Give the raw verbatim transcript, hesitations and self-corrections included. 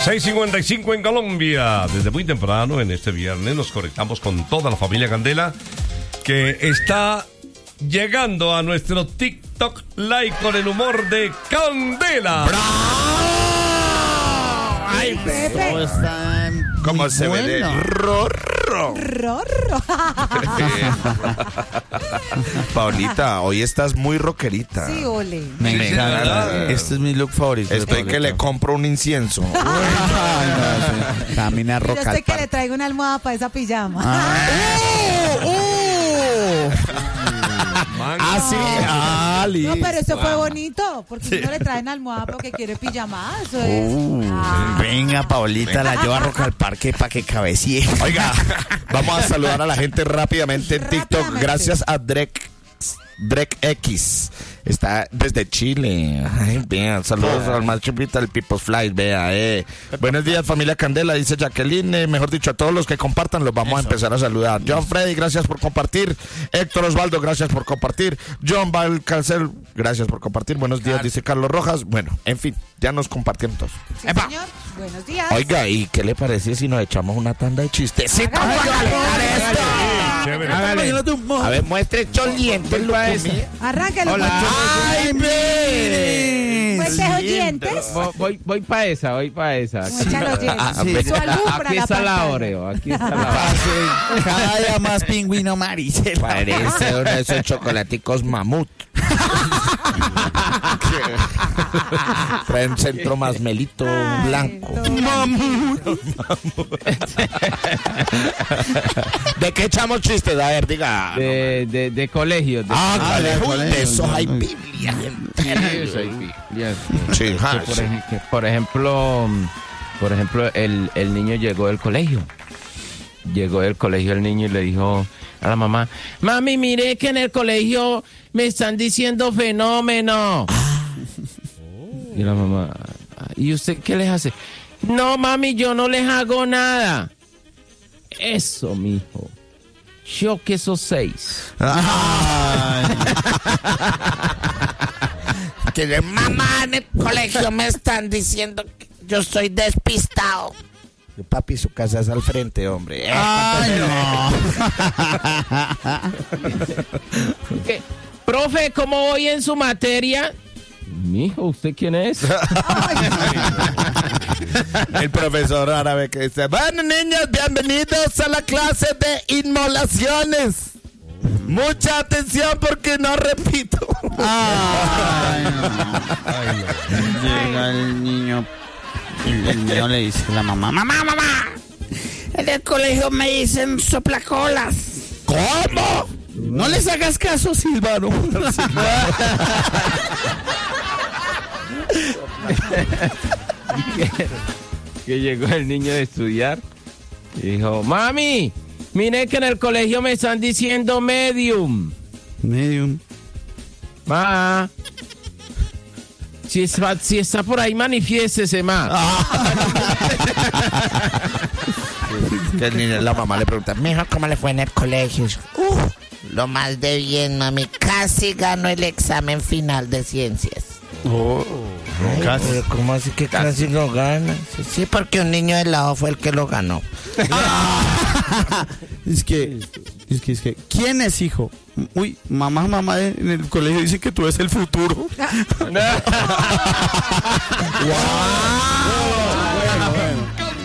seis cincuenta y cinco en Colombia. Desde muy temprano en este viernes nos conectamos con toda la familia Candela, que está llegando a nuestro TikTok Live con el humor de Candela. ¡Ay, Pepe! ¿Cómo están? ¿Cómo Muy se bueno. ve de rorro? Rorro. Paulita, hoy estás muy rockerita. Sí, ole. Me Sí, encanta. sí, Este es mi look favorito. Estoy que le compro un incienso. Ay, no, sí. Camina Yo roca sé al que le parque. traigo una almohada para esa pijama. Ah. ¡Oh! ¡Oh! Ah, sí. Ah, listo. No, pero eso fue bonito, porque si no le traen almohada porque quiere pijama, eso es. Uh, Ah. Venga, Paulita, la llevo a Roca al Parque para que cabecee. Oiga, vamos a saludar a la gente rápidamente en TikTok. Rápidamente. Gracias a Drek. Drek X. Está desde Chile. Ay, bien. Saludos al más chipita del People's Flight. Vea, eh. Buenos días, familia Candela. Dice Jacqueline. Eh, mejor dicho, a todos los que compartan, los vamos a empezar a saludar. John Freddy, gracias por compartir. Héctor Osvaldo, gracias por compartir. John Valcárcel, gracias por compartir. Buenos días, dice Carlos Rojas. Bueno, en fin, ya nos compartieron todos. Sí, señor. Buenos días. Oiga, ¿y qué le parece si nos echamos una tanda de chistes? Sí, Chévere. a ver, muestre estos dientes, Arránquelo. Hola. ¡Ay, mire! Pues esos dientes. Voy, voy, voy para esa, voy para esa. Aquí, Muéchalo Ah, dientes. sí. Eso alumbra aquí la está la pantalla. Oreo, aquí está la Oreo. Cada día más pingüino Maricela. Parece uno de esos chocolaticos mamut. Traen centro más melito Ay, blanco. todo. Mamut. ¿De qué echamos chistes? A ver, diga. De, de, de colegio. De, Ah, Ah, vale, de uy, colegio, de esos hay no. Biblia. Sí, eso ahí, bien. Sí, ja, Que por, sí. ej- que por ejemplo, por ejemplo, el, el niño llegó del colegio. Llegó del colegio el niño y le dijo a la mamá: mami, mire que en el colegio me están diciendo fenómeno. Y la mamá: ¿y usted qué les hace? No, mami, yo no les hago nada. Eso, mijo. Yo que sos seis. Ay. Que de mamá en el colegio me están diciendo que yo soy despistado. Papi, su casa es al frente, hombre. Ay, no. ¿Qué? Profe, ¿cómo voy en su materia? Mijo, ¿usted quién es? El profesor árabe que dice: bueno, niños, bienvenidos a la clase de inmolaciones. Mucha atención porque no repito. Ay, no. Llega el niño. El, el niño le dice a la mamá: mamá, mamá. En el colegio me dicen soplacolas. ¿Cómo? No les hagas caso, Silvano. que, que llegó el niño de estudiar y dijo: mami, mire que en el colegio me están diciendo medium. Medium. Ma, si está, si está por ahí, manifiéstese, ma. Que el niño- la mamá le pregunta: mijo, ¿cómo le fue en el colegio? Uf, lo más de bien, mami. Casi ganó el examen final de ciencias. Ay, pero ¿cómo así que casi lo gana? Sí, porque un niño de lado fue el que lo ganó. Es que, es que, es que, ¿quién es hijo? Uy, mamá, mamá en el colegio dice que tú eres el futuro. ¡Wow!